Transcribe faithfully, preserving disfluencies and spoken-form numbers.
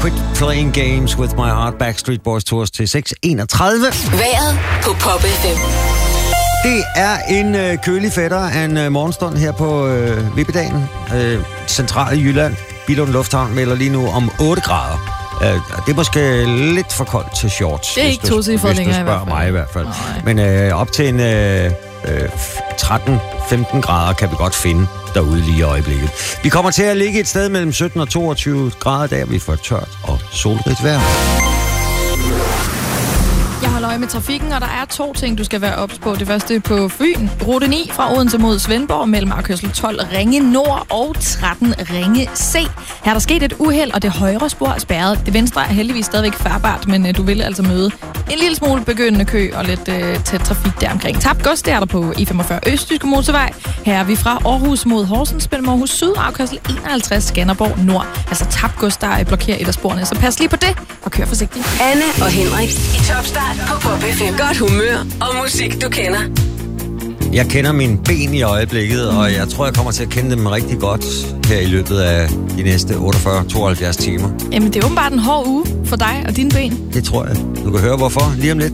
Quit Playing Games With My Heart, Backstreet Boys Tours til seks enogtredive. Vejret på Pop F M. Det er en øh, kølig fætter af en øh, morgenstund her på øh, Vippedagen. Øh, centrale Jylland. Billund Lufthavn melder lige nu om otte grader. Øh, det er måske lidt for koldt til shorts. Det er ikke to cifre længere i hvert fald. mig i hvert fald. Nej. Men øh, op til en øh, øh, tretten femten grader kan vi godt finde derude lige i øjeblikket. Vi kommer til at ligge et sted mellem sytten og toogtyve grader, der vi får tørt og solrigt vejr. Jeg holder øje med trafikken, og der er to ting, du skal være ops på. Det første på Fyn. Rute ni fra Odense mod Svendborg mellem afkørsel tolv Ringe Nord og tretten Ringe C. Her er der sket et uheld, og det højre spor er spærret. Det venstre er heldigvis stadigvæk færbart, men uh, du vil altså møde en lille smule begyndende kø og lidt uh, tæt trafik der omkring. Tabt gods, det er der på E femogfyrre Østjyske Motorvej. Her er vi fra Aarhus mod Horsens, mellem Aarhus Syd og afkørsel enoghalvtreds Skanderborg Nord. Altså tabt gods, der blokerer et af sporene, så pas lige på det og kør forsigtigt. Anne og Henrik i Topstart på Pop F M. Godt humør og musik, du kender. Jeg kender mine ben i øjeblikket, og jeg tror, jeg kommer til at kende dem rigtig godt her i løbet af de næste otteogfyrre til tooghalvfjerds timer. Jamen, det er åbenbart en hård uge for dig og dine ben. Det tror jeg. Du kan høre hvorfor lige om lidt.